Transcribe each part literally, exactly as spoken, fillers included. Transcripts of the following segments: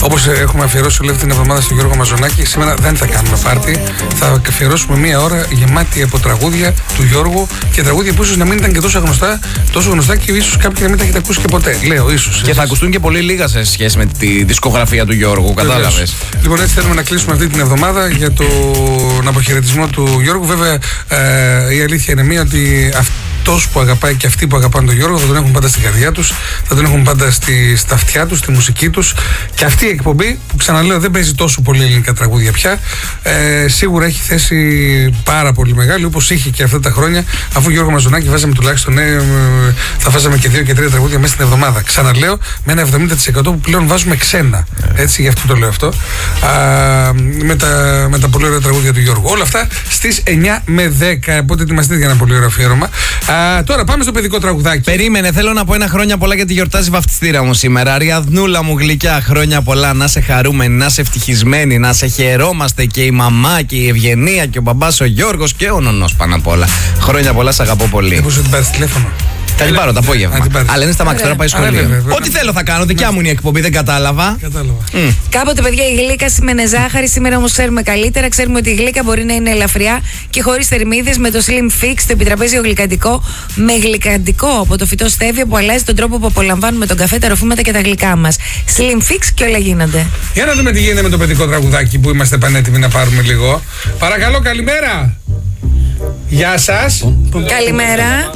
Όπως έχουμε αφιερώσει όλη την εβδομάδα στον Γιώργο Μαζονάκη, σήμερα δεν θα κάνουμε πάρτι. Θα αφιερώσουμε μία ώρα γεμάτη από τραγούδια του Γιώργου και τραγούδια που ίσως να μην ήταν και τόσο γνωστά, τόσο γνωστά και ίσως κάποιοι να μην τα έχετε ακούσει και ποτέ. Λέω ίσως. Και θα ακουστούν και πολύ λίγα σε σχέση με τη δισκογραφία του Γιώργου, κατάλαβες. Λοιπόν, έτσι θέλουμε να κλείσουμε αυτή την εβδομάδα για τον αποχαιρετισμό του Γιώργου. Βέβαια, ε, η αλήθεια είναι μία ότι αυτός που αγαπάει και αυτοί που αγαπάνε τον Γιώργο θα τον έχουν πάντα στην καρδιά τους, θα τον έχουν πάντα στη, στα αυτιά τους, στη μουσική τους. Και αυτή η εκπομπή, που ξαναλέω δεν παίζει τόσο πολύ ελληνικά τραγούδια πια, ε, σίγουρα έχει θέση πάρα πολύ μεγάλη, όπως είχε και αυτά τα χρόνια, αφού Γιώργο Μαζονάκη βάζαμε τουλάχιστον, ε, θα βάζαμε και δύο και τρία τραγούδια μέσα στην εβδομάδα. Ξαναλέω, με ένα εβδομήντα τοις εκατό που πλέον βάζουμε ξένα. Έτσι, γι' αυτό το λέω αυτό. Α, με, τα, με τα πολύ ωραία τραγούδια του Γιώργου. Όλα αυτά στις εννιά με δέκα. Οπότε ετοιμαστείτε για ένα πολύ ωραίο αφιέρωμα. Α, τώρα πάμε στο παιδικό τραγουδάκι. Περίμενε, θέλω να πω ένα χρόνια πολλά γιατί γιορτάζει βαφτιστήρα μου σήμερα. Αριαδνούλα μου γλυκιά, χρόνια πολλά. Να σε χαρούμενη, να σε ευτυχισμένη, να σε χαιρόμαστε και η μαμά και η Ευγενία και ο μπαμπάς ο Γιώργος και ο νονός πάνω απ' όλα. Χρόνια πολλά, σ' αγαπώ πολύ. Πώς δεν πάρεις τηλέφωνο. Θα την πάρω το απόγευμα. Αλλά είναι στα μάξι, τώρα πάει σχολείο. Ό,τι θέλω θα κάνω, δικιά μου είναι η εκπομπή, δεν κατάλαβα. Κατάλαβα. Mm. Κάποτε, παιδιά, η γλύκα σήμαινε ζάχαρη, σήμερα όμως ξέρουμε καλύτερα. Ξέρουμε ότι η γλύκα μπορεί να είναι ελαφριά και χωρίς θερμίδες με το Slim Fix, το επιτραπέζιο γλυκαντικό, με γλυκαντικό από το φυτό στέβιο που αλλάζει τον τρόπο που απολαμβάνουμε τον καφέ, τα ροφήματα και τα γλυκά μας. Slim Fix και όλα γίνονται. Για να δούμε τι γίνεται με το παιδικό τραγουδάκι που είμαστε πανέτοιμοι να πάρουμε λίγο. Παρακαλώ, καλημέρα. Γεια σας. Καλημέρα.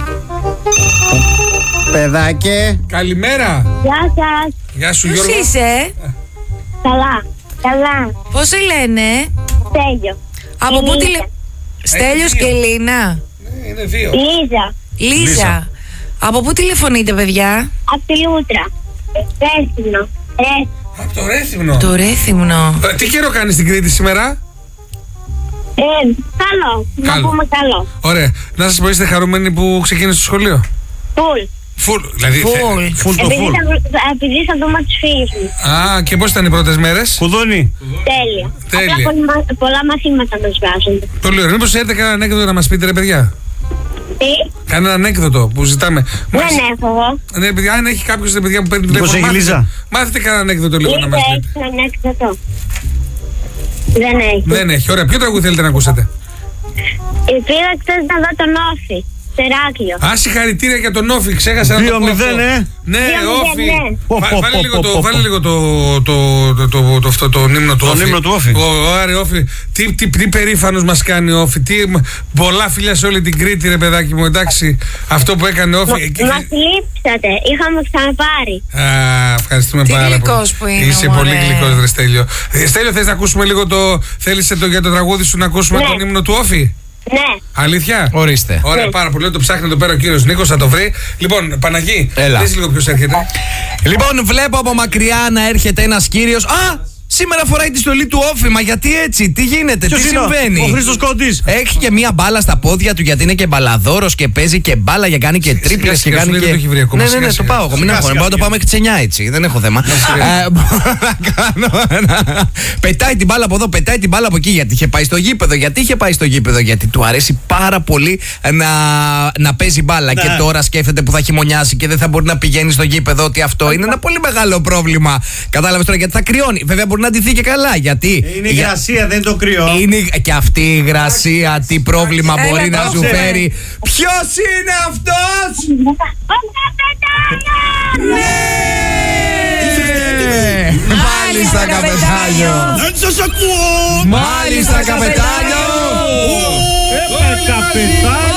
Παιδάκε. Καλημέρα. Γεια σας. Γεια σου, Ποιος Γιώργο. είσαι? Καλά. Καλά. Πώς σε λένε? Στέλιο. Από πού τηλε... Στέλιος και δύο. Λίνα. Ναι, είναι δύο. Λίζα. Λίζα. Λίζα. Από πού τηλεφωνείτε, παιδιά? Απ' τη Λούτρα. Ρέθυμνο. Ρε. Από το Ρέθυμνο. Το Ρέθυμνο. Ε, τι καιρό κάνει στην Κρήτη σήμερα? Ε, καλό. Να Καλό. πούμε καλό. Ωραία. Να σας πω, είστε χαρούμενοι που ξεκίνησε το σχολείο? Φουλ. Φουλ. Δηλαδή, Φουλ. θε- Φουλ το Επειδή φουλ. θα, επειδή θα δούμε τους φίλους μου. Α, και πώς ήταν οι πρώτες μέρες? Κουδούνι. Τέλεια. Τέλεια. Απλά πολλά, μα- πολλά μαθήματα μας βγάζουν. Πολύ ωραία. Μήπως έρθετε κανένα ανέκδοτο να μας πείτε, ρε παιδιά? Τι? Κανένα ανέκδοτο που ζητάμε. Δεν έχω εγώ. Ναι, παιδιά, αν έχει κάποιος, ρε παιδιά, που παίρνει Μήπως τηλέφωνο, έχει μάθετε- Λίζα? Μάθετε κανένα ανέκδοτο λίγο να Λίζα, μας πείτε. έχεις ανέκδοτο? Δεν έχει. Δεν έχει. Ωραία. Ποιο τραγούδι θέλετε να ακούσετε? Πήγα χθες να δω τον Όφη. Στο Ηράκλειο. Α, συγχαρητήρια για τον Όφη. Ξέχασα να το πω δύο μηδέν, αυτό. ε. Ναι, δύο μηδέν, Όφη. ναι. Βα- Πω, Βάλε πω, λίγο πω, το- πω, βάλε πω. λίγο το το- το- το- το- αυτό, το ύμνο του Το Όφη. ύμνο του Όφη. Ο ο Άρη Όφη. Τι, τι, τι περήφανος μας κάνει ο Όφη. Τι, πολλά φιλιά σε όλη την Κρήτη, ρε παιδάκι μου. Εντάξει, αυτό που έκανε ο Όφη. εκεί- Μας λείψατε. Είχαμε ξαναπάρει. Α, ευχαριστούμε Τι πάρα πολύ. γλυκός που είναι, Είσαι μωρέ. πολύ γλυκός, ρε Στέλιο. Ε, Στέλιο, θες να ακούσουμε λίγο το. Θέλεις το, για το τραγούδι σου να ακούσουμε Ναι. τον ύμνο του Όφη? Ναι. Αλήθεια? Ορίστε. Ωραία, Ναι. πάρα πολύ. Το ψάχνει εδώ πέρα ο κύριος Νίκος, θα το βρει. Λοιπόν, Παναγί, Έλα. δεις λίγο ποιος έρχεται. Λοιπόν, βλέπω από μακριά να έρχεται ένας κύριος. Α! Σήμερα φοράει τη στολή του Όφη, μα γιατί έτσι, τι γίνεται, Ποιος τι είναι ο- συμβαίνει. Ο Χρήστος Κόντης. Έχει και μία μπάλα στα πόδια του γιατί είναι και μπαλαδόρος και παίζει και μπάλα και κάνει και τρίπλες και σιγά, κάνει σου λέει και. δεν το έχει βρει ακόμα, Ναι, ναι, σιγά, ναι, το σιγά. πάω εγώ. Μην Σιγά, αγχώνεσαι. σιγά, Μπορώ να το σιγά. πάω μέχρι τις εννιά έτσι. Δεν έχω θέμα. σιγά. Ε, μπορώ να κάνω ένα- Πετάει την μπάλα από εδώ, πετάει την μπάλα από εκεί. Γιατί είχε πάει στο γήπεδο. Γιατί είχε πάει στο γήπεδο. Γιατί του αρέσει πάρα πολύ να, να παίζει μπάλα. Ναι. Και τώρα σκέφτεται που θα χειμωνιάσει και δεν θα μπορεί να πηγαίνει στο γήπεδο. Ότι αυτό είναι ένα πολύ μεγάλο πρόβλημα. Κατάλαβε τώρα γιατί θα κρυώνει. Βέβαια μπορεί να ντυθεί και καλά. Γιατί. Είναι η για- υγρασία, δεν είναι το κρύο. είναι και αυτή η υγρασία, τι πρόβλημα Έλα, μπορεί να το σου ξέρω. φέρει. Ποιος είναι αυτός? Ναι! Μάλιστα, καπετάνιο. Δεν σας ακούω. Μάλιστα, καπετάνιο. Ε, καπετάνιο.